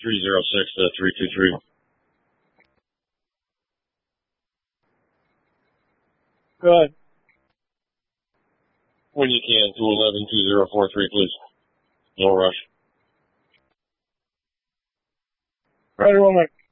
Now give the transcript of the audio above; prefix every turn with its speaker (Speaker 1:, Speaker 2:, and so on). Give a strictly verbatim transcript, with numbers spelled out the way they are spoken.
Speaker 1: three zero six to three two three.
Speaker 2: Good.
Speaker 1: When you can, two eleven two zero four three, please. No rush.
Speaker 2: Right, Roman.